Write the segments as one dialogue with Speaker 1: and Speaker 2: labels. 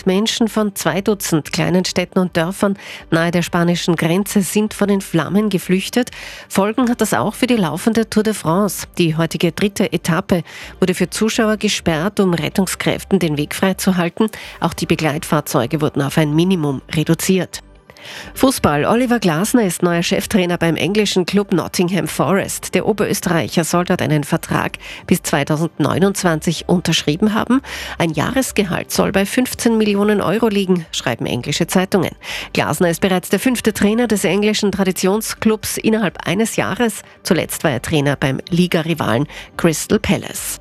Speaker 1: Menschen von 2 Dutzend kleinen Städten und Dörfern nahe der spanischen Grenze sind vor den Flammen geflüchtet. Folgen hat das auch für die laufende Tour de France. Die heutige 3. Etappe wurde für Zuschauer gesperrt, um Rettungskräften den Weg freizuhalten. Auch die Begleitfahrzeuge wurden auf ein Minimum reduziert. Fußball. Oliver Glasner ist neuer Cheftrainer beim englischen Club Nottingham Forest. Der Oberösterreicher soll dort einen Vertrag bis 2029 unterschrieben haben. Ein Jahresgehalt soll bei 15 Millionen Euro liegen, schreiben englische Zeitungen. Glasner ist bereits der 5. Trainer des englischen Traditionsclubs innerhalb eines Jahres. Zuletzt war er Trainer beim Liga-Rivalen Crystal Palace.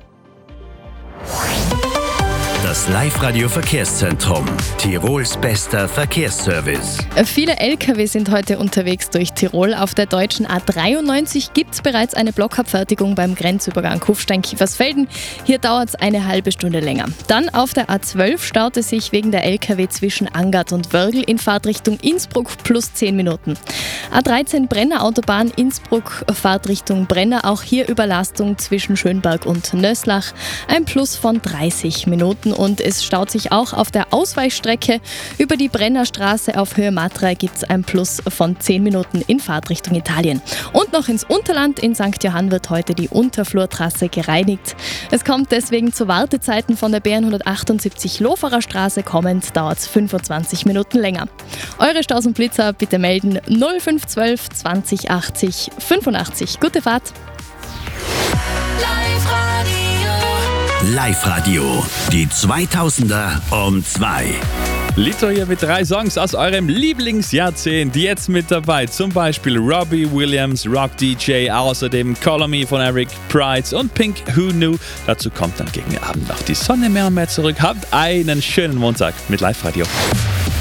Speaker 2: Das Live-Radio-Verkehrszentrum. Tirols bester Verkehrsservice.
Speaker 3: Viele Lkw sind heute unterwegs durch Tirol. Auf der deutschen A93 gibt es bereits eine Blockabfertigung beim Grenzübergang Kufstein-Kiefersfelden. Hier dauert es eine halbe Stunde länger. Dann auf der A12 staut es sich wegen der Lkw zwischen Angert und Wörgl in Fahrtrichtung Innsbruck plus 10 Minuten. A13 Brenner Autobahn Innsbruck Fahrtrichtung Brenner. Auch hier Überlastung zwischen Schönberg und Nöslach. Ein Plus von 30 Minuten. Und es staut sich auch auf der Ausweichstrecke über die Brennerstraße auf Höhe Matra gibt es ein Plus von 10 Minuten in Fahrtrichtung Italien. Und noch ins Unterland. In St. Johann wird heute die Unterflurtrasse gereinigt. Es kommt deswegen zu Wartezeiten von der BN178 Loferer Straße kommend, dauert es 25 Minuten länger. Eure Staus und Blitzer bitte melden 0512 20 80 85. Gute Fahrt!
Speaker 2: Live-Radio, die 2000er um 2.
Speaker 4: Lito hier mit 3 Songs aus eurem Lieblingsjahrzehnt, jetzt mit dabei. Zum Beispiel Robbie Williams, Rock DJ, außerdem Color Me von Eric Prydz und Pink Who Knew. Dazu kommt dann gegen Abend noch die Sonne mehr und mehr zurück. Habt einen schönen Montag mit Live-Radio.